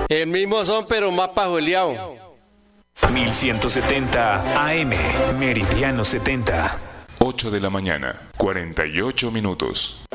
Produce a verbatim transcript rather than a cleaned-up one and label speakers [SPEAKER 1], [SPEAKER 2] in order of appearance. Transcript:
[SPEAKER 1] El mismo son, pero más pajueleado.
[SPEAKER 2] mil ciento setenta A M, Meridiano setenta.
[SPEAKER 3] ocho de la mañana, cuarenta y ocho minutos.